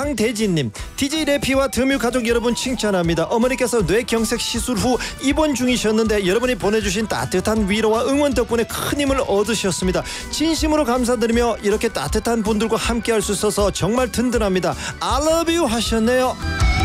황대진님, DJ 래피와 드뮤 가족 여러분 칭찬합니다. 어머니께서 뇌경색 시술 후 입원 중이셨는데 여러분이 보내주신 따뜻한 위로와 응원 덕분에 큰 힘을 얻으셨습니다. 진심으로 감사드리며 이렇게 따뜻한 분들과 함께 할 수 있어서 정말 든든합니다. I love you 하셨네요.